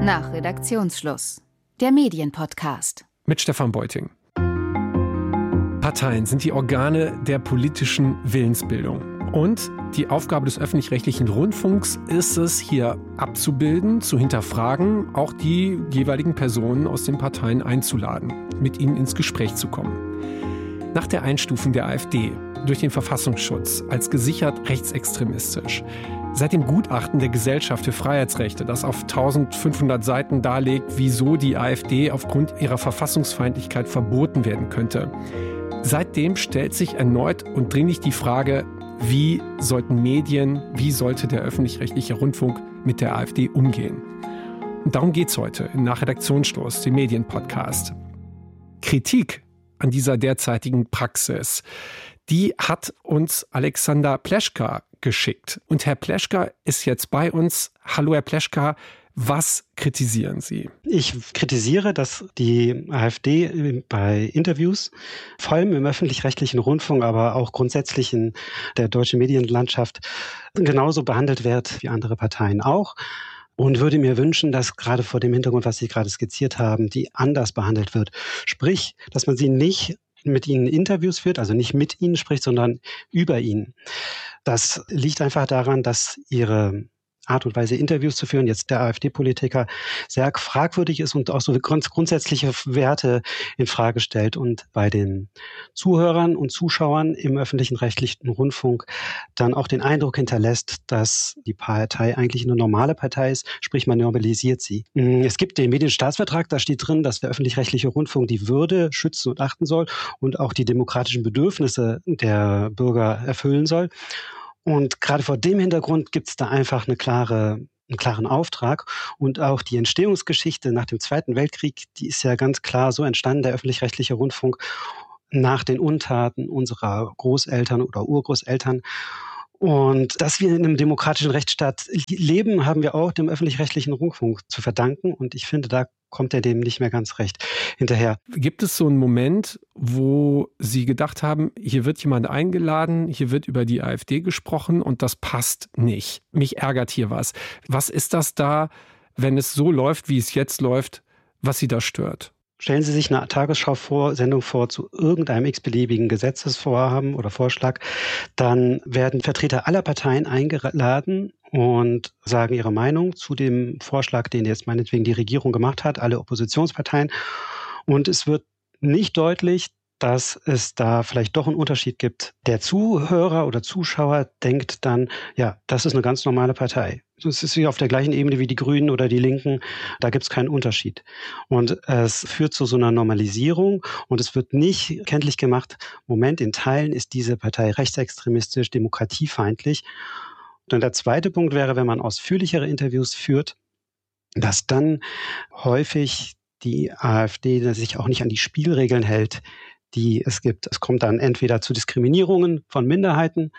Nach Redaktionsschluss. Der Medienpodcast. Mit Stefan Beuting. Parteien sind die Organe der politischen Willensbildung. Und die Aufgabe des öffentlich-rechtlichen Rundfunks ist es, hier abzubilden, zu hinterfragen, auch die jeweiligen Personen aus den Parteien einzuladen, mit ihnen ins Gespräch zu kommen. Nach der Einstufung der AfD durch den Verfassungsschutz als gesichert rechtsextremistisch, seit dem Gutachten der Gesellschaft für Freiheitsrechte, das auf 1500 Seiten darlegt, wieso die AfD aufgrund ihrer Verfassungsfeindlichkeit verboten werden könnte. Seitdem stellt sich erneut und dringlich die Frage, wie sollten Medien, wie sollte der öffentlich-rechtliche Rundfunk mit der AfD umgehen? Und darum geht's heute nach Redaktionsschluss, dem Medienpodcast. Kritik an dieser derzeitigen Praxis, die hat uns Alexander Pleschka geschickt. Und Herr Pleschka ist jetzt bei uns. Hallo Herr Pleschka, was kritisieren Sie? Ich kritisiere, dass die AfD bei Interviews, vor allem im öffentlich-rechtlichen Rundfunk, aber auch grundsätzlich in der deutschen Medienlandschaft, genauso behandelt wird wie andere Parteien auch. Und würde mir wünschen, dass gerade vor dem Hintergrund, was Sie gerade skizziert haben, die anders behandelt wird. Sprich, dass man sie nicht mit ihnen Interviews führt, also nicht mit ihnen spricht, sondern über ihnen. Das liegt einfach daran, dass ihre Art und Weise, Interviews zu führen, jetzt der AfD-Politiker, sehr fragwürdig ist und auch so grundsätzliche Werte in Frage stellt und bei den Zuhörern und Zuschauern im öffentlichen rechtlichen Rundfunk dann auch den Eindruck hinterlässt, dass die Partei eigentlich eine normale Partei ist, sprich man normalisiert sie. Es gibt den Medienstaatsvertrag, da steht drin, dass der öffentlich-rechtliche Rundfunk die Würde schützen und achten soll und auch die demokratischen Bedürfnisse der Bürger erfüllen soll. Und gerade vor dem Hintergrund gibt es da einfach einen klaren Auftrag. Und auch die Entstehungsgeschichte nach dem Zweiten Weltkrieg, die ist ja ganz klar so entstanden, der öffentlich-rechtliche Rundfunk, nach den Untaten unserer Großeltern oder Urgroßeltern. Und dass wir in einem demokratischen Rechtsstaat leben, haben wir auch dem öffentlich-rechtlichen Rundfunk zu verdanken. Und ich finde, da kommt er dem nicht mehr ganz recht hinterher. Gibt es so einen Moment, wo Sie gedacht haben, hier wird jemand eingeladen, hier wird über die AfD gesprochen und das passt nicht? Mich ärgert hier was. Was ist das da, wenn es so läuft, wie es jetzt läuft, was Sie da stört? Stellen Sie sich eine Tagesschau-Sendung vor zu irgendeinem x-beliebigen Gesetzesvorhaben oder Vorschlag, dann werden Vertreter aller Parteien eingeladen und sagen ihre Meinung zu dem Vorschlag, den jetzt meinetwegen die Regierung gemacht hat, alle Oppositionsparteien. Und es wird nicht deutlich, dass es da vielleicht doch einen Unterschied gibt. Der Zuhörer oder Zuschauer denkt dann, ja, das ist eine ganz normale Partei. Es ist auf der gleichen Ebene wie die Grünen oder die Linken. Da gibt es keinen Unterschied. Und es führt zu so einer Normalisierung und es wird nicht kenntlich gemacht, Moment, in Teilen ist diese Partei rechtsextremistisch, demokratiefeindlich. Und der zweite Punkt wäre, wenn man ausführlichere Interviews führt, dass dann häufig die AfD sich auch nicht an die Spielregeln hält, die es gibt. Es kommt dann entweder zu Diskriminierungen von Minderheiten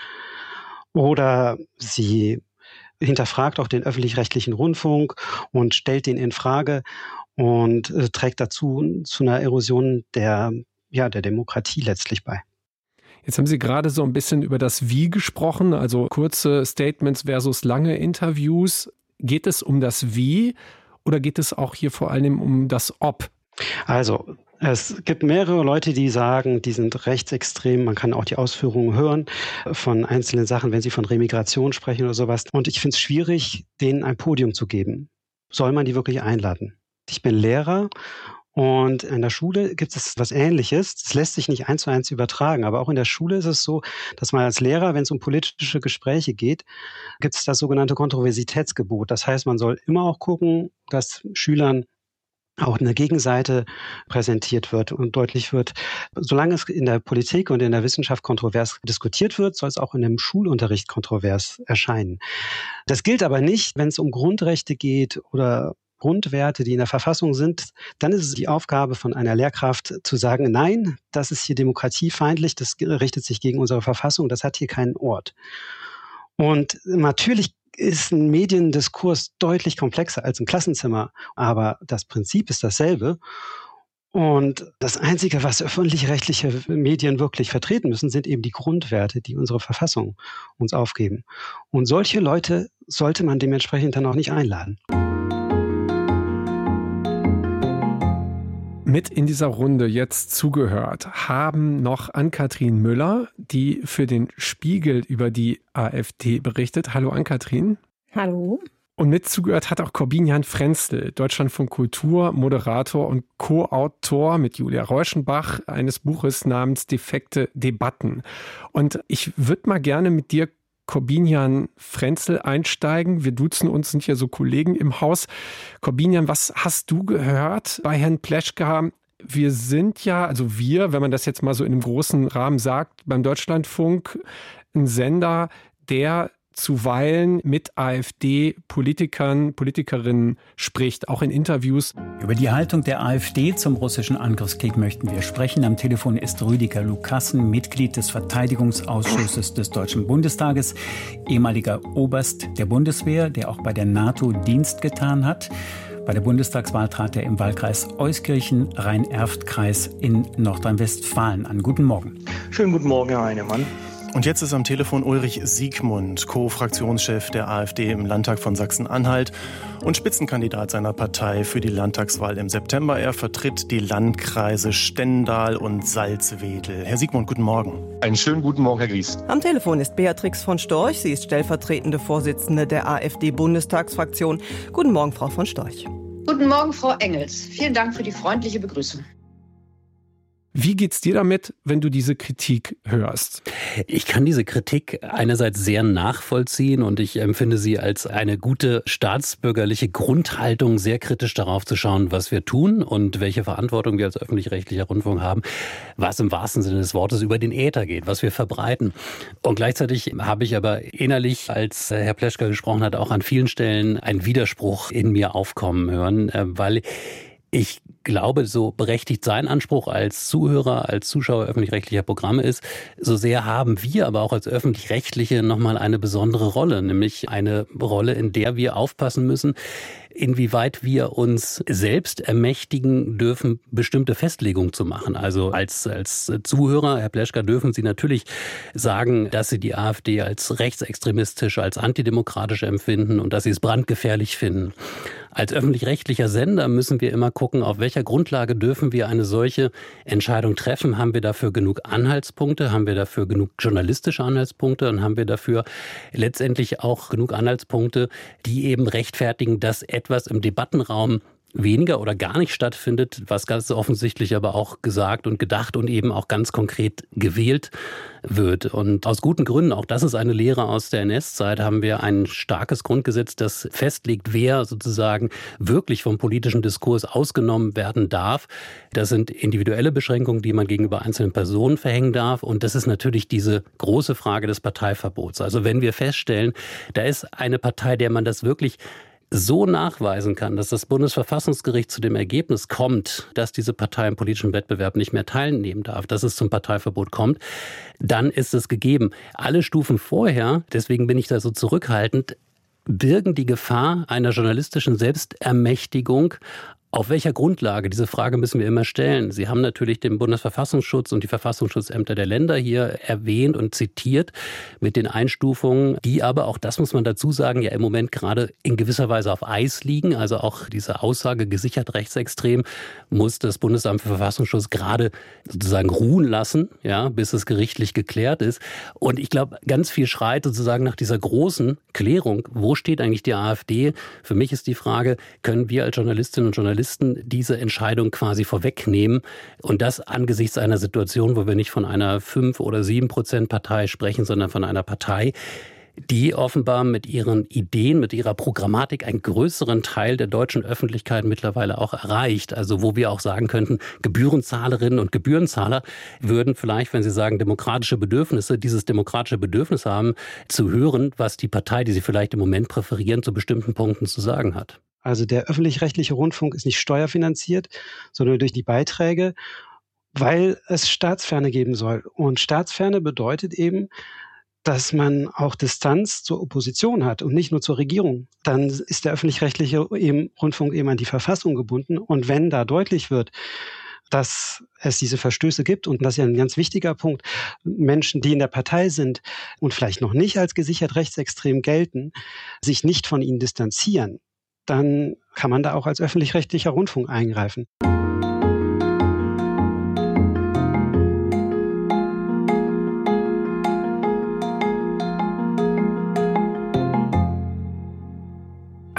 oder sie hinterfragt auch den öffentlich-rechtlichen Rundfunk und stellt den in Frage und trägt dazu zu einer Erosion der Demokratie letztlich bei. Jetzt haben Sie gerade so ein bisschen über das Wie gesprochen, also kurze Statements versus lange Interviews. Geht es um das Wie oder geht es auch hier vor allem um das Ob? Also, es gibt mehrere Leute, die sagen, die sind rechtsextrem. Man kann auch die Ausführungen hören von einzelnen Sachen, wenn sie von Remigration sprechen oder sowas. Und ich finde es schwierig, denen ein Podium zu geben. Soll man die wirklich einladen? Ich bin Lehrer und in der Schule gibt es was Ähnliches. Das lässt sich nicht 1:1 übertragen. Aber auch in der Schule ist es so, dass man als Lehrer, wenn es um politische Gespräche geht, gibt es das sogenannte Kontroversitätsgebot. Das heißt, man soll immer auch gucken, dass Schülern auch eine Gegenseite präsentiert wird und deutlich wird. Solange es in der Politik und in der Wissenschaft kontrovers diskutiert wird, soll es auch in dem Schulunterricht kontrovers erscheinen. Das gilt aber nicht, wenn es um Grundrechte geht oder Grundwerte, die in der Verfassung sind. Dann ist es die Aufgabe von einer Lehrkraft zu sagen, nein, das ist hier demokratiefeindlich, das richtet sich gegen unsere Verfassung, das hat hier keinen Ort. Und natürlich ist ein Mediendiskurs deutlich komplexer als ein Klassenzimmer, aber das Prinzip ist dasselbe. Und das Einzige, was öffentlich-rechtliche Medien wirklich vertreten müssen, sind eben die Grundwerte, die unsere Verfassung uns aufgeben. Und solche Leute sollte man dementsprechend dann auch nicht einladen. Mit in dieser Runde jetzt zugehört haben noch Ann-Kathrin Müller, die für den Spiegel über die AfD berichtet. Hallo Ann-Kathrin. Hallo. Und mit zugehört hat auch Korbinian Frenzel, Deutschlandfunk Kultur, Moderator und Co-Autor mit Julia Reuschenbach eines Buches namens Defekte Debatten. Und ich würde mal gerne mit dir, Korbinian Frenzel, einsteigen. Wir duzen uns, sind ja so Kollegen im Haus. Korbinian, was hast du gehört bei Herrn Pleschka? Wir sind ja, also wir, wenn man das jetzt mal so in einem großen Rahmen sagt, beim Deutschlandfunk ein Sender, der zuweilen mit AfD-Politikern, Politikerinnen spricht, auch in Interviews. Über die Haltung der AfD zum russischen Angriffskrieg möchten wir sprechen. Am Telefon ist Rüdiger Lukassen, Mitglied des Verteidigungsausschusses des Deutschen Bundestages, ehemaliger Oberst der Bundeswehr, der auch bei der NATO Dienst getan hat. Bei der Bundestagswahl trat er im Wahlkreis Euskirchen, Rhein-Erft-Kreis in Nordrhein-Westfalen an. Guten Morgen. Schönen guten Morgen, Herr Heinemann. Und jetzt ist am Telefon Ulrich Siegmund, Co-Fraktionschef der AfD im Landtag von Sachsen-Anhalt und Spitzenkandidat seiner Partei für die Landtagswahl im September. Er vertritt die Landkreise Stendal und Salzwedel. Herr Siegmund, guten Morgen. Einen schönen guten Morgen, Herr Gries. Am Telefon ist Beatrix von Storch. Sie ist stellvertretende Vorsitzende der AfD-Bundestagsfraktion. Guten Morgen, Frau von Storch. Guten Morgen, Frau Engels. Vielen Dank für die freundliche Begrüßung. Wie geht's dir damit, wenn du diese Kritik hörst? Ich kann diese Kritik einerseits sehr nachvollziehen und ich empfinde sie als eine gute staatsbürgerliche Grundhaltung, sehr kritisch darauf zu schauen, was wir tun und welche Verantwortung wir als öffentlich-rechtlicher Rundfunk haben, was im wahrsten Sinne des Wortes über den Äther geht, was wir verbreiten. Und gleichzeitig habe ich aber innerlich, als Herr Pleschka gesprochen hat, auch an vielen Stellen einen Widerspruch in mir aufkommen hören, weil ich glaube, so berechtigt sein Anspruch als Zuhörer, als Zuschauer öffentlich-rechtlicher Programme ist, so sehr haben wir aber auch als Öffentlich-Rechtliche nochmal eine besondere Rolle, nämlich eine Rolle, in der wir aufpassen müssen, inwieweit wir uns selbst ermächtigen dürfen, bestimmte Festlegungen zu machen. Also als Zuhörer, Herr Pleschka, dürfen Sie natürlich sagen, dass Sie die AfD als rechtsextremistisch, als antidemokratisch empfinden und dass Sie es brandgefährlich finden. Als öffentlich-rechtlicher Sender müssen wir immer gucken, auf welcher Grundlage dürfen wir eine solche Entscheidung treffen. Haben wir dafür genug Anhaltspunkte? Haben wir dafür genug journalistische Anhaltspunkte? Und haben wir dafür letztendlich auch genug Anhaltspunkte, die eben rechtfertigen, dass etwas im Debattenraum weniger oder gar nicht stattfindet, was ganz offensichtlich aber auch gesagt und gedacht und eben auch ganz konkret gewählt wird. Und aus guten Gründen, auch das ist eine Lehre aus der NS-Zeit, haben wir ein starkes Grundgesetz, das festlegt, wer sozusagen wirklich vom politischen Diskurs ausgenommen werden darf. Das sind individuelle Beschränkungen, die man gegenüber einzelnen Personen verhängen darf. Und das ist natürlich diese große Frage des Parteiverbots. Also wenn wir feststellen, da ist eine Partei, der man das wirklich so nachweisen kann, dass das Bundesverfassungsgericht zu dem Ergebnis kommt, dass diese Partei im politischen Wettbewerb nicht mehr teilnehmen darf, dass es zum Parteiverbot kommt, dann ist es gegeben. Alle Stufen vorher, deswegen bin ich da so zurückhaltend, birgen die Gefahr einer journalistischen Selbstermächtigung. Auf welcher Grundlage? Diese Frage müssen wir immer stellen. Sie haben natürlich den Bundesverfassungsschutz und die Verfassungsschutzämter der Länder hier erwähnt und zitiert mit den Einstufungen, die aber, auch das muss man dazu sagen, ja im Moment gerade in gewisser Weise auf Eis liegen. Also auch diese Aussage gesichert rechtsextrem muss das Bundesamt für Verfassungsschutz gerade sozusagen ruhen lassen, ja, bis es gerichtlich geklärt ist. Und ich glaube, ganz viel schreit sozusagen nach dieser großen Klärung. Wo steht eigentlich die AfD? Für mich ist die Frage, können wir als Journalistinnen und Journalisten diese Entscheidung quasi vorwegnehmen und das angesichts einer Situation, wo wir nicht von einer 5- oder 7% Partei sprechen, sondern von einer Partei, die offenbar mit ihren Ideen, mit ihrer Programmatik einen größeren Teil der deutschen Öffentlichkeit mittlerweile auch erreicht. Also wo wir auch sagen könnten, Gebührenzahlerinnen und Gebührenzahler würden vielleicht, wenn sie sagen demokratische Bedürfnisse, dieses demokratische Bedürfnis haben, zu hören, was die Partei, die sie vielleicht im Moment präferieren, zu bestimmten Punkten zu sagen hat. Also der öffentlich-rechtliche Rundfunk ist nicht steuerfinanziert, sondern durch die Beiträge, weil es Staatsferne geben soll. Und Staatsferne bedeutet eben, dass man auch Distanz zur Opposition hat und nicht nur zur Regierung. Dann ist der öffentlich-rechtliche Rundfunk eben an die Verfassung gebunden. Und wenn da deutlich wird, dass es diese Verstöße gibt, und das ist ja ein ganz wichtiger Punkt, Menschen, die in der Partei sind und vielleicht noch nicht als gesichert rechtsextrem gelten, sich nicht von ihnen distanzieren, dann kann man da auch als öffentlich-rechtlicher Rundfunk eingreifen.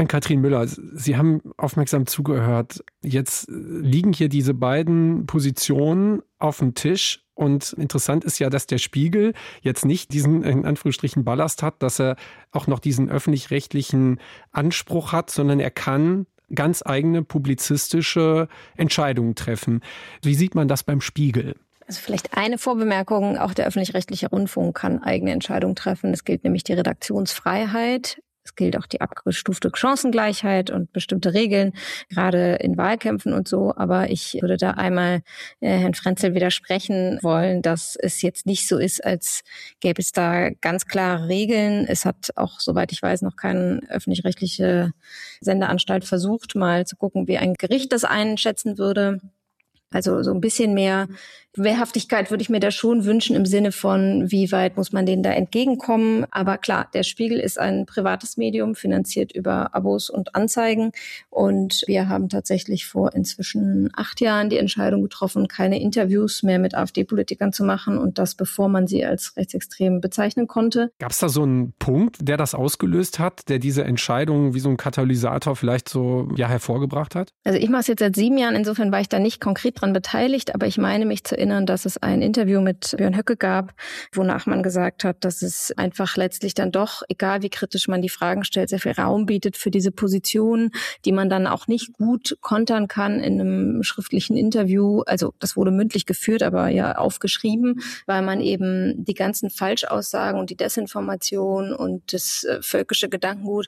Ann-Kathrin Müller, Sie haben aufmerksam zugehört. Jetzt liegen hier diese beiden Positionen auf dem Tisch. Und interessant ist ja, dass der Spiegel jetzt nicht diesen, in Anführungsstrichen, Ballast hat, dass er auch noch diesen öffentlich-rechtlichen Anspruch hat, sondern er kann ganz eigene publizistische Entscheidungen treffen. Wie sieht man das beim Spiegel? Also vielleicht eine Vorbemerkung, auch der öffentlich-rechtliche Rundfunk kann eigene Entscheidungen treffen. Es gilt nämlich die Redaktionsfreiheit. Es gilt auch die abgestufte Chancengleichheit und bestimmte Regeln, gerade in Wahlkämpfen und so. Aber ich würde da einmal Herrn Frenzel widersprechen wollen, dass es jetzt nicht so ist, als gäbe es da ganz klare Regeln. Es hat auch, soweit ich weiß, noch keine öffentlich-rechtliche Sendeanstalt versucht, mal zu gucken, wie ein Gericht das einschätzen würde. Also so ein bisschen mehr Wehrhaftigkeit würde ich mir da schon wünschen im Sinne von, wie weit muss man denen da entgegenkommen. Aber klar, der Spiegel ist ein privates Medium, finanziert über Abos und Anzeigen. Und wir haben tatsächlich vor inzwischen 8 Jahren die Entscheidung getroffen, keine Interviews mehr mit AfD-Politikern zu machen. Und das, bevor man sie als rechtsextrem bezeichnen konnte. Gab es da so einen Punkt, der das ausgelöst hat, der diese Entscheidung wie so ein Katalysator vielleicht so hervorgebracht hat? Also ich mache es jetzt seit 7 Jahren, insofern war ich da nicht konkret dran beteiligt. Aber ich meine mich zu erinnern, dass es ein Interview mit Björn Höcke gab, wonach man gesagt hat, dass es einfach letztlich dann doch, egal wie kritisch man die Fragen stellt, sehr viel Raum bietet für diese Position, die man dann auch nicht gut kontern kann in einem schriftlichen Interview. Also das wurde mündlich geführt, aber ja aufgeschrieben, weil man eben die ganzen Falschaussagen und die Desinformation und das völkische Gedankengut,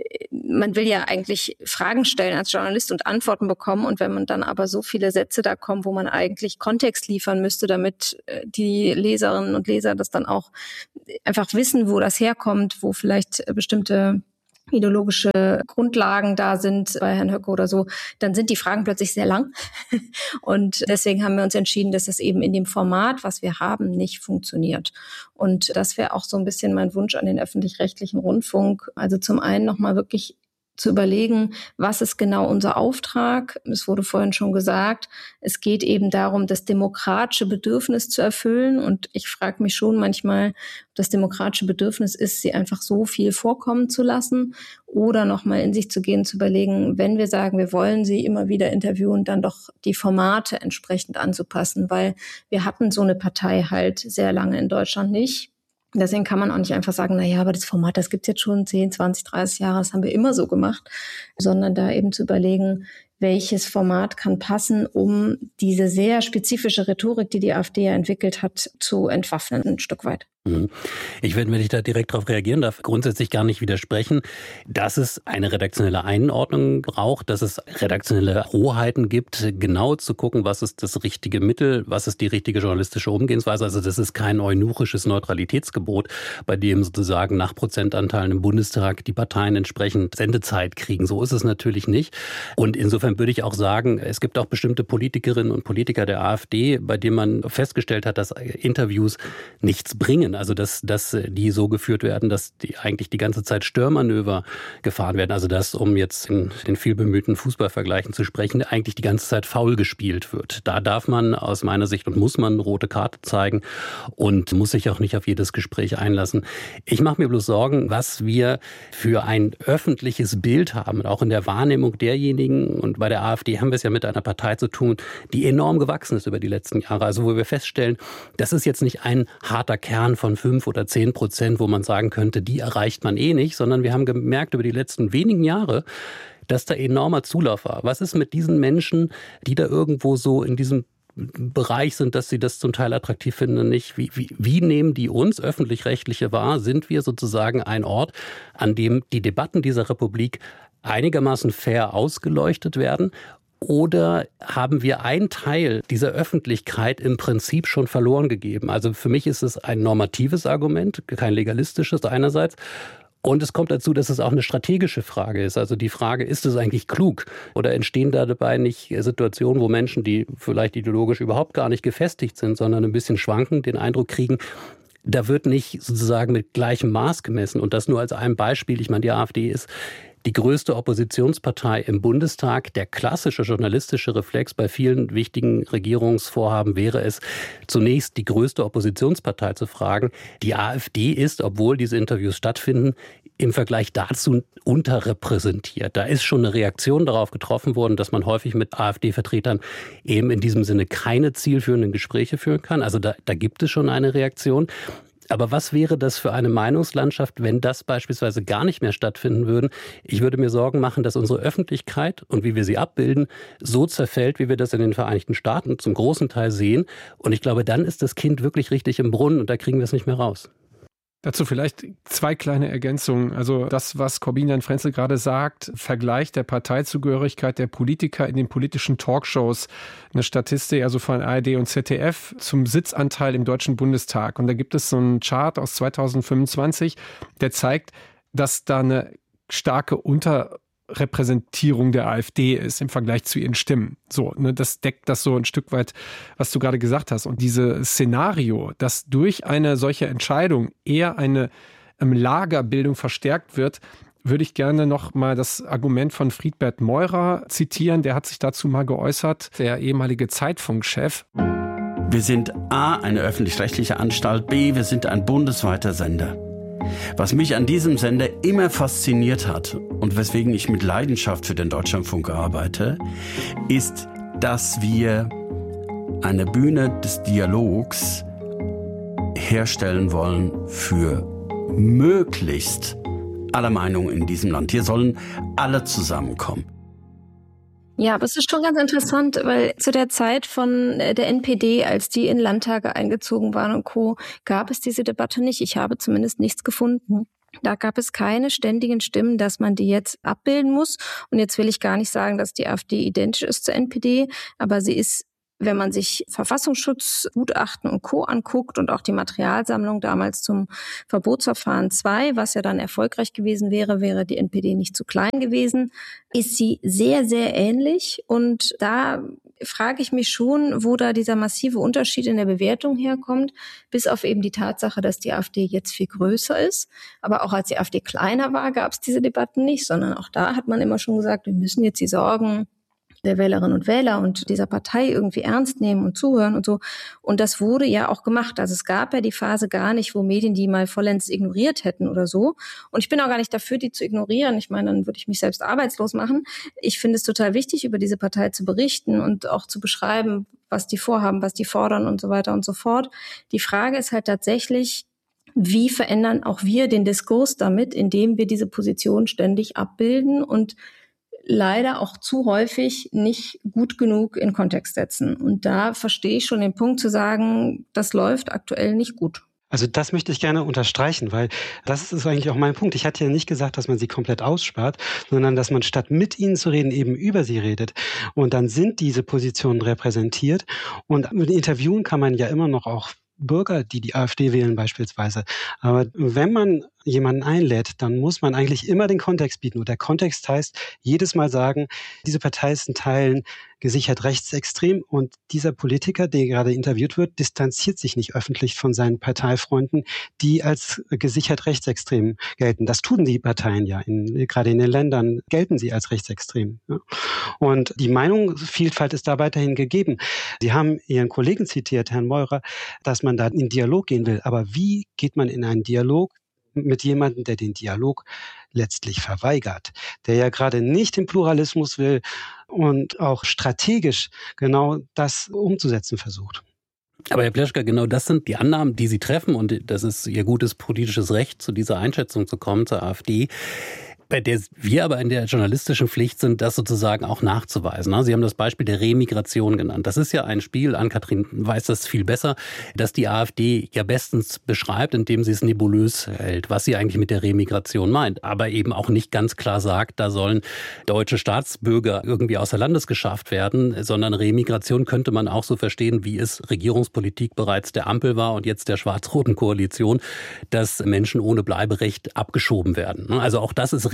man will ja eigentlich Fragen stellen als Journalist und Antworten bekommen. Und wenn man dann aber so viele Sätze da kommen, wo man eigentlich Kontext liefern müsste, damit die Leserinnen und Leser das dann auch einfach wissen, wo das herkommt, wo vielleicht bestimmte ideologische Grundlagen da sind bei Herrn Höcke oder so, dann sind die Fragen plötzlich sehr lang. Und deswegen haben wir uns entschieden, dass das eben in dem Format, was wir haben, nicht funktioniert. Und das wäre auch so ein bisschen mein Wunsch an den öffentlich-rechtlichen Rundfunk. Also zum einen nochmal wirklich zu überlegen, was ist genau unser Auftrag? Es wurde vorhin schon gesagt, es geht eben darum, das demokratische Bedürfnis zu erfüllen. Und ich frage mich schon manchmal, ob das demokratische Bedürfnis ist, sie einfach so viel vorkommen zu lassen oder nochmal in sich zu gehen, zu überlegen, wenn wir sagen, wir wollen sie immer wieder interviewen, dann doch die Formate entsprechend anzupassen, weil wir hatten so eine Partei halt sehr lange in Deutschland nicht. Deswegen kann man auch nicht einfach sagen, aber das Format, das gibt's jetzt schon 10, 20, 30 Jahre, das haben wir immer so gemacht, sondern da eben zu überlegen, welches Format kann passen, um diese sehr spezifische Rhetorik, die die AfD ja entwickelt hat, zu entwaffnen, ein Stück weit. Ich werde, wenn ich da direkt darauf reagieren darf, grundsätzlich gar nicht widersprechen, dass es eine redaktionelle Einordnung braucht, dass es redaktionelle Rohheiten gibt, genau zu gucken, was ist das richtige Mittel, was ist die richtige journalistische Umgehensweise. Also das ist kein eunuchisches Neutralitätsgebot, bei dem sozusagen nach Prozentanteilen im Bundestag die Parteien entsprechend Sendezeit kriegen. So ist es natürlich nicht. Und insofern würde ich auch sagen, es gibt auch bestimmte Politikerinnen und Politiker der AfD, bei denen man festgestellt hat, dass Interviews nichts bringen. Also dass die so geführt werden, dass die eigentlich die ganze Zeit Störmanöver gefahren werden. Also dass, um jetzt in den vielbemühten Fußballvergleichen zu sprechen, eigentlich die ganze Zeit faul gespielt wird. Da darf man aus meiner Sicht und muss man eine rote Karte zeigen und muss sich auch nicht auf jedes Gespräch einlassen. Ich mache mir bloß Sorgen, was wir für ein öffentliches Bild haben, auch in der Wahrnehmung derjenigen, und bei der AfD haben wir es ja mit einer Partei zu tun, die enorm gewachsen ist über die letzten Jahre. Also wo wir feststellen, das ist jetzt nicht ein harter Kern von 5 oder 10%, wo man sagen könnte, die erreicht man eh nicht, sondern wir haben gemerkt über die letzten wenigen Jahre, dass da enormer Zulauf war. Was ist mit diesen Menschen, die da irgendwo so in diesem Bereich sind, dass sie das zum Teil attraktiv finden, nicht? Wie nehmen die uns Öffentlich-Rechtliche wahr? Sind wir sozusagen ein Ort, an dem die Debatten dieser Republik einigermaßen fair ausgeleuchtet werden? Oder haben wir einen Teil dieser Öffentlichkeit im Prinzip schon verloren gegeben? Also für mich ist es ein normatives Argument, kein legalistisches einerseits. Und es kommt dazu, dass es auch eine strategische Frage ist. Also die Frage, ist es eigentlich klug? Oder entstehen dabei nicht Situationen, wo Menschen, die vielleicht ideologisch überhaupt gar nicht gefestigt sind, sondern ein bisschen schwanken, den Eindruck kriegen, da wird nicht sozusagen mit gleichem Maß gemessen. Und das nur als ein Beispiel. Ich meine, die AfD ist die größte Oppositionspartei im Bundestag. Der klassische journalistische Reflex bei vielen wichtigen Regierungsvorhaben wäre es, zunächst die größte Oppositionspartei zu fragen. Die AfD ist, obwohl diese Interviews stattfinden, im Vergleich dazu unterrepräsentiert. Da ist schon eine Reaktion darauf getroffen worden, dass man häufig mit AfD-Vertretern eben in diesem Sinne keine zielführenden Gespräche führen kann. Also da gibt es schon eine Reaktion. Aber was wäre das für eine Meinungslandschaft, wenn das beispielsweise gar nicht mehr stattfinden würde? Ich würde mir Sorgen machen, dass unsere Öffentlichkeit und wie wir sie abbilden, so zerfällt, wie wir das in den Vereinigten Staaten zum großen Teil sehen. Und ich glaube, dann ist das Kind wirklich richtig im Brunnen und da kriegen wir es nicht mehr raus. Dazu vielleicht 2 kleine Ergänzungen. Also das, was Corbinian Frenzel gerade sagt, Vergleich der Parteizugehörigkeit der Politiker in den politischen Talkshows, eine Statistik also von ARD und ZDF zum Sitzanteil im Deutschen Bundestag. Und da gibt es so einen Chart aus 2025, der zeigt, dass da eine starke Unterrepräsentierung der AfD ist im Vergleich zu ihren Stimmen. So, ne, das deckt das so ein Stück weit, was du gerade gesagt hast. Und dieses Szenario, dass durch eine solche Entscheidung eher eine Lagerbildung verstärkt wird, würde ich gerne noch mal das Argument von Friedbert Meurer zitieren. Der hat sich dazu mal geäußert, der ehemalige Zeitfunkchef. Wir sind A, eine öffentlich-rechtliche Anstalt, B, wir sind ein bundesweiter Sender. Was mich an diesem Sender immer fasziniert hat und weswegen ich mit Leidenschaft für den Deutschlandfunk arbeite, ist, dass wir eine Bühne des Dialogs herstellen wollen für möglichst alle Meinungen in diesem Land. Hier sollen alle zusammenkommen. Ja, aber es ist schon ganz interessant, weil zu der Zeit von der NPD, als die in Landtage eingezogen waren und Co., gab es diese Debatte nicht. Ich habe zumindest nichts gefunden. Da gab es keine ständigen Stimmen, dass man die jetzt abbilden muss. Und jetzt will ich gar nicht sagen, dass die AfD identisch ist zur NPD, aber sie ist, wenn man sich Verfassungsschutzgutachten und Co. anguckt und auch die Materialsammlung damals zum Verbotsverfahren 2, was ja dann erfolgreich gewesen wäre, wäre die NPD nicht zu klein gewesen, ist sie sehr, sehr ähnlich. Und da frage ich mich schon, wo da dieser massive Unterschied in der Bewertung herkommt, bis auf eben die Tatsache, dass die AfD jetzt viel größer ist. Aber auch als die AfD kleiner war, gab es diese Debatten nicht, sondern auch da hat man immer schon gesagt, wir müssen jetzt die Sorgen der Wählerinnen und Wähler und dieser Partei irgendwie ernst nehmen und zuhören und so. Und das wurde ja auch gemacht. Also es gab ja die Phase gar nicht, wo Medien die mal vollends ignoriert hätten oder so. Und ich bin auch gar nicht dafür, die zu ignorieren. Ich meine, dann würde ich mich selbst arbeitslos machen. Ich finde es total wichtig, über diese Partei zu berichten und auch zu beschreiben, was die vorhaben, was die fordern und so weiter und so fort. Die Frage ist halt tatsächlich, wie verändern auch wir den Diskurs damit, indem wir diese Position ständig abbilden und leider auch zu häufig nicht gut genug in Kontext setzen. Und da verstehe ich schon den Punkt zu sagen, das läuft aktuell nicht gut. Also das möchte ich gerne unterstreichen, weil das ist eigentlich auch mein Punkt. Ich hatte ja nicht gesagt, dass man sie komplett ausspart, sondern dass man statt mit ihnen zu reden, eben über sie redet. Und dann sind diese Positionen repräsentiert. Und mit Interviewen kann man ja immer noch auch Bürger, die AfD wählen beispielsweise. Aber wenn man jemanden einlädt, dann muss man eigentlich immer den Kontext bieten. Und der Kontext heißt, jedes Mal sagen, diese Partei ist in Teilen gesichert rechtsextrem und dieser Politiker, der gerade interviewt wird, distanziert sich nicht öffentlich von seinen Parteifreunden, die als gesichert rechtsextrem gelten. Das tun die Parteien ja. Gerade in den Ländern gelten sie als rechtsextrem. Ja. Und die Meinungsvielfalt ist da weiterhin gegeben. Sie haben Ihren Kollegen zitiert, Herrn Meurer, dass man da in Dialog gehen will. Aber wie geht man in einen Dialog mit jemandem, der den Dialog letztlich verweigert, der ja gerade nicht den Pluralismus will und auch strategisch genau das umzusetzen versucht? Aber Herr Pleschka, genau das sind die Annahmen, die Sie treffen und das ist Ihr gutes politisches Recht, zu dieser Einschätzung zu kommen, zur AfD. Bei der wir aber in der journalistischen Pflicht sind, das sozusagen auch nachzuweisen. Sie haben das Beispiel der Remigration genannt. Das ist ja ein Spiel, Ann-Kathrin weiß das viel besser, das die AfD ja bestens beschreibt, indem sie es nebulös hält, was sie eigentlich mit der Remigration meint. Aber eben auch nicht ganz klar sagt, da sollen deutsche Staatsbürger irgendwie außer Landes geschafft werden, sondern Remigration könnte man auch so verstehen, wie es Regierungspolitik bereits der Ampel war und jetzt der schwarz-roten Koalition, dass Menschen ohne Bleiberecht abgeschoben werden. Also auch das ist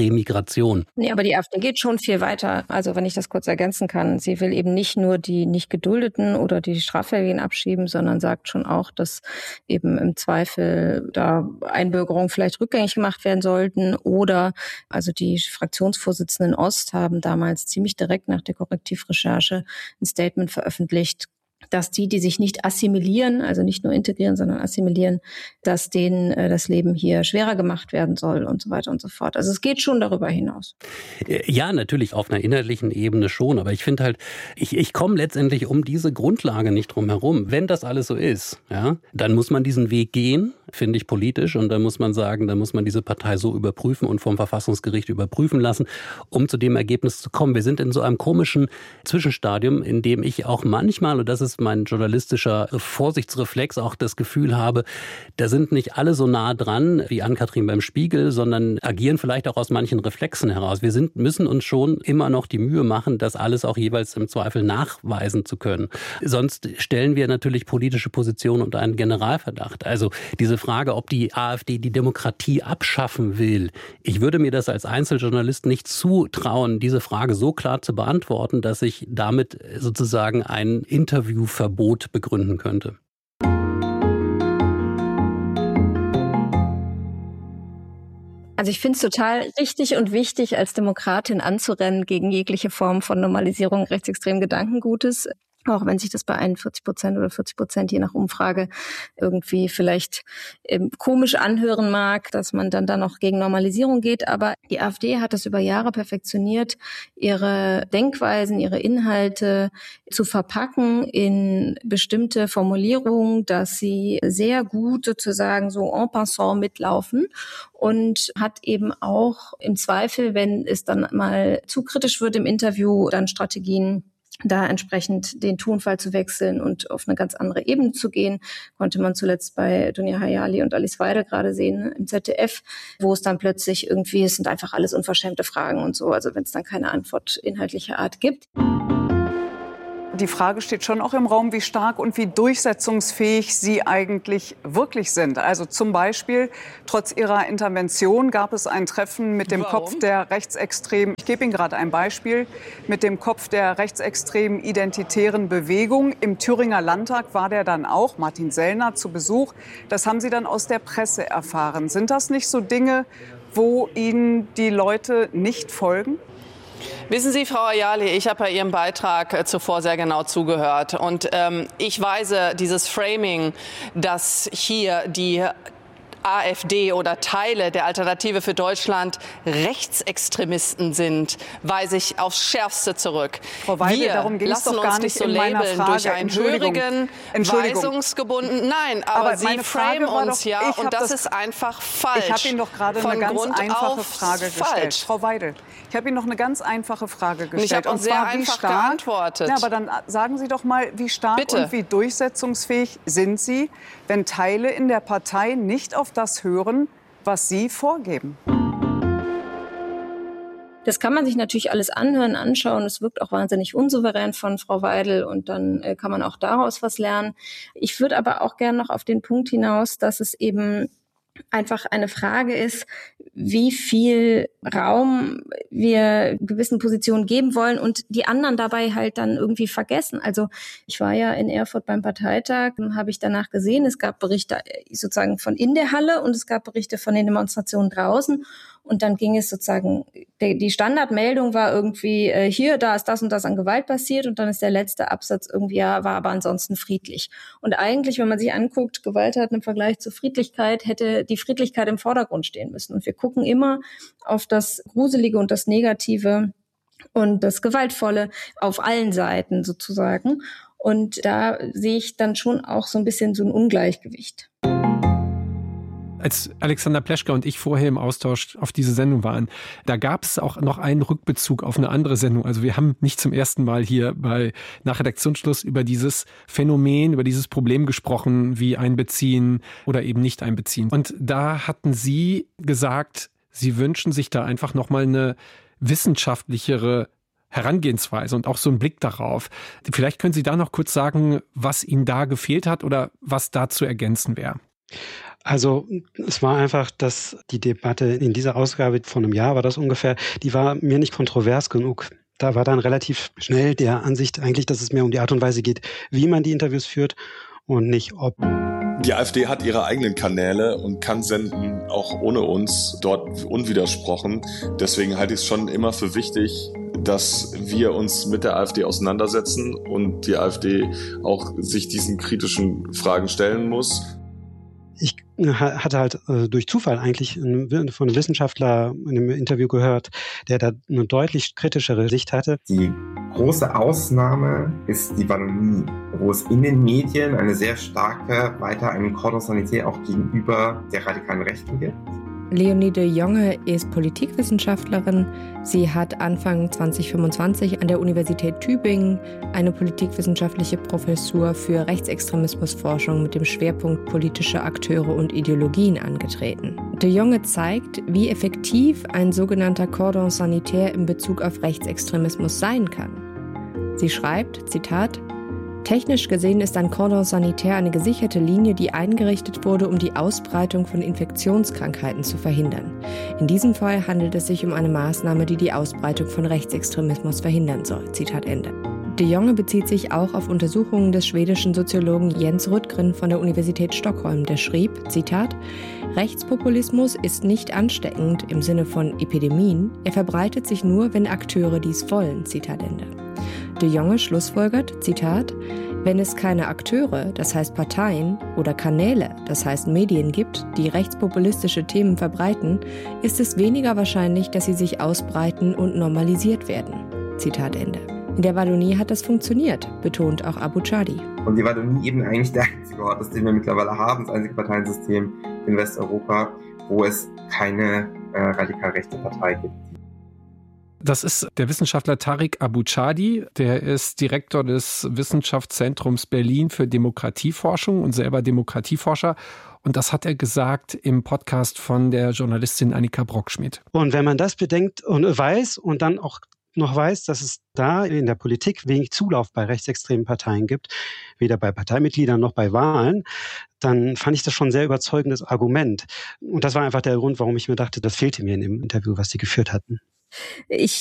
Remigration. Nee, aber die AfD geht schon viel weiter. Also wenn ich das kurz ergänzen kann, sie will eben nicht nur die nicht Geduldeten oder die Straffälligen abschieben, sondern sagt schon auch, dass eben im Zweifel da Einbürgerungen vielleicht rückgängig gemacht werden sollten oder, also die Fraktionsvorsitzenden Ost haben damals ziemlich direkt nach der Korrektivrecherche ein Statement veröffentlicht, dass die sich nicht assimilieren, also nicht nur integrieren, sondern assimilieren, dass denen das Leben hier schwerer gemacht werden soll und so weiter und so fort. Also es geht schon darüber hinaus. Ja, natürlich auf einer inhaltlichen Ebene schon, aber ich finde halt, ich komme letztendlich um diese Grundlage nicht drum herum. Wenn das alles so ist, ja, dann muss man diesen Weg gehen, finde ich politisch, und dann muss man sagen, dann muss man diese Partei so überprüfen und vom Verfassungsgericht überprüfen lassen, um zu dem Ergebnis zu kommen. Wir sind in so einem komischen Zwischenstadium, in dem ich auch manchmal, und das ist mein journalistischer Vorsichtsreflex, auch das Gefühl habe, da sind nicht alle so nah dran wie Ann-Kathrin beim Spiegel, sondern agieren vielleicht auch aus manchen Reflexen heraus. Wir müssen uns schon immer noch die Mühe machen, das alles auch jeweils im Zweifel nachweisen zu können. Sonst stellen wir natürlich politische Positionen unter einen Generalverdacht. Also diese Frage, ob die AfD die Demokratie abschaffen will, ich würde mir das als Einzeljournalist nicht zutrauen, diese Frage so klar zu beantworten, dass ich damit sozusagen ein Interviewverbot begründen könnte. Also ich finde es total richtig und wichtig, als Demokratin anzurennen gegen jegliche Form von Normalisierung rechtsextremen Gedankengutes. Auch wenn sich das bei 41% oder 40% je nach Umfrage irgendwie vielleicht komisch anhören mag, dass man dann da noch gegen Normalisierung geht. Aber die AfD hat das über Jahre perfektioniert, ihre Denkweisen, ihre Inhalte zu verpacken in bestimmte Formulierungen, dass sie sehr gut sozusagen so en passant mitlaufen und hat eben auch im Zweifel, wenn es dann mal zu kritisch wird im Interview, dann Strategien, da entsprechend den Tonfall zu wechseln und auf eine ganz andere Ebene zu gehen, konnte man zuletzt bei Dunja Hayali und Alice Weidel gerade sehen im ZDF, wo es dann plötzlich irgendwie, es sind einfach alles unverschämte Fragen und so, also wenn es dann keine Antwort inhaltlicher Art gibt. Die Frage steht schon auch im Raum, wie stark und wie durchsetzungsfähig Sie eigentlich wirklich sind. Also zum Beispiel, trotz Ihrer Intervention gab es ein Treffen mit dem Kopf der rechtsextremen, ich gebe Ihnen gerade ein Beispiel, mit dem Kopf der rechtsextremen identitären Bewegung. Im Thüringer Landtag war der dann auch, Martin Sellner, zu Besuch. Das haben Sie dann aus der Presse erfahren. Sind das nicht so Dinge, wo Ihnen die Leute nicht folgen? Wissen Sie, Frau Hayali, ich habe bei Ihrem Beitrag zuvor sehr genau zugehört. Und ich weise dieses Framing, dass hier die AfD oder Teile der Alternative für Deutschland Rechtsextremisten sind, weise ich aufs Schärfste zurück. Frau Weidel, wir darum ging es lassen doch gar uns nicht nicht so in meiner labeln Frage. durch einen hörigen, weisungsgebundenen. Nein, aber Sie framen uns doch, ja, und das ist einfach falsch. Ich habe Ihnen doch gerade eine ganz einfache Frage gestellt. Frau Weidel, ich habe Ihnen noch eine ganz einfache Frage gestellt. Ich habe auch sehr einfach geantwortet. Ja, aber dann sagen Sie doch mal, wie stark und wie durchsetzungsfähig sind Sie, wenn Teile in der Partei nicht auf das hören, was Sie vorgeben? Das kann man sich natürlich alles anhören, anschauen. Es wirkt auch wahnsinnig unsouverän von Frau Weidel und dann kann man auch daraus was lernen. Ich würde aber auch gerne noch auf den Punkt hinaus, dass es eben einfach eine Frage ist, wie viel Raum wir gewissen Positionen geben wollen und die anderen dabei halt dann irgendwie vergessen. Also ich war ja in Erfurt beim Parteitag, habe ich danach gesehen, es gab Berichte sozusagen von in der Halle und es gab Berichte von den Demonstrationen draußen. Und dann ging es sozusagen, die Standardmeldung war irgendwie, hier, da ist das und das an Gewalt passiert. Und dann ist der letzte Absatz irgendwie, ja, war aber ansonsten friedlich. Und eigentlich, wenn man sich anguckt, Gewalt hat im Vergleich zur Friedlichkeit, hätte die Friedlichkeit im Vordergrund stehen müssen. Und wir gucken immer auf das Gruselige und das Negative und das Gewaltvolle auf allen Seiten sozusagen. Und da sehe ich dann schon auch so ein bisschen so ein Ungleichgewicht. Als Alexander Pleschka und ich vorher im Austausch auf diese Sendung waren, da gab es auch noch einen Rückbezug auf eine andere Sendung. Also wir haben nicht zum ersten Mal hier nach Redaktionsschluss über dieses Phänomen, über dieses Problem gesprochen, wie einbeziehen oder eben nicht einbeziehen. Und da hatten Sie gesagt, Sie wünschen sich da einfach nochmal eine wissenschaftlichere Herangehensweise und auch so einen Blick darauf. Vielleicht können Sie da noch kurz sagen, was Ihnen da gefehlt hat oder was da zu ergänzen wäre. Also es war einfach, dass die Debatte in dieser Ausgabe von einem Jahr war das ungefähr, die war mir nicht kontrovers genug. Da war dann relativ schnell der Ansicht eigentlich, dass es mehr um die Art und Weise geht, wie man die Interviews führt und nicht ob. Die AfD hat ihre eigenen Kanäle und kann senden, auch ohne uns, dort unwidersprochen. Deswegen halte ich es schon immer für wichtig, dass wir uns mit der AfD auseinandersetzen und die AfD auch sich diesen kritischen Fragen stellen muss. Ich hatte halt durch Zufall eigentlich von einem Wissenschaftler in einem Interview gehört, der da eine deutlich kritischere Sicht hatte. Die große Ausnahme ist die Wallonie, wo es in den Medien eine sehr starke, weiter einen Cordon sanitaire auch gegenüber der radikalen Rechten gibt. Leonie de Jonge ist Politikwissenschaftlerin. Sie hat Anfang 2025 an der Universität Tübingen eine politikwissenschaftliche Professur für Rechtsextremismusforschung mit dem Schwerpunkt politische Akteure und Ideologien angetreten. De Jonge zeigt, wie effektiv ein sogenannter Cordon sanitaire in Bezug auf Rechtsextremismus sein kann. Sie schreibt, Zitat, technisch gesehen ist ein Cordon sanitaire eine gesicherte Linie, die eingerichtet wurde, um die Ausbreitung von Infektionskrankheiten zu verhindern. In diesem Fall handelt es sich um eine Maßnahme, die die Ausbreitung von Rechtsextremismus verhindern soll. Zitat Ende. De Jonge bezieht sich auch auf Untersuchungen des schwedischen Soziologen Jens Rudgren von der Universität Stockholm, der schrieb, Zitat, Rechtspopulismus ist nicht ansteckend im Sinne von Epidemien, er verbreitet sich nur, wenn Akteure dies wollen. Zitat Ende. De Jonge schlussfolgert, Zitat, wenn es keine Akteure, das heißt Parteien, oder Kanäle, das heißt Medien gibt, die rechtspopulistische Themen verbreiten, ist es weniger wahrscheinlich, dass sie sich ausbreiten und normalisiert werden. Zitat Ende. In der Wallonie hat das funktioniert, betont auch Abu Chadi. Und die Wallonie eben eigentlich der einzige Ort ist, den wir mittlerweile haben, das einzige Parteiensystem in Westeuropa, wo es keine radikal rechte Partei gibt. Das ist der Wissenschaftler Tariq Abu Chadi, der ist Direktor des Wissenschaftszentrums Berlin für Demokratieforschung und selber Demokratieforscher. Und das hat er gesagt im Podcast von der Journalistin Annika Brockschmidt. Und wenn man das bedenkt und weiß und dann auch noch weiß, dass es da in der Politik wenig Zulauf bei rechtsextremen Parteien gibt, weder bei Parteimitgliedern noch bei Wahlen, dann fand ich das schon ein sehr überzeugendes Argument. Und das war einfach der Grund, warum ich mir dachte, das fehlte mir in dem Interview, was sie geführt hatten. Ich